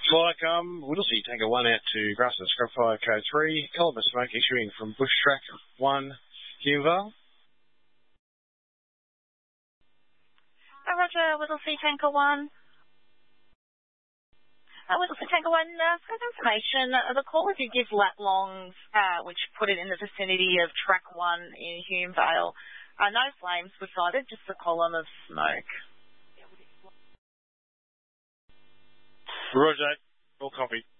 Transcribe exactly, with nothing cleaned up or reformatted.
Flycom, Whittlesey, Tango one out to Grasson, Scrub Fire Code three, element of smoke issuing from Bush Track one, Hume-Vale. Uh, Roger, Whittlesey, Tango one. Uh, Whittlesey, Tango one, uh, for information, uh, the caller did give lat longs, uh, which put it in the vicinity of Track one in Hume-Vale. Uh, no flames were sighted, just a column of smoke. Roger, all copy.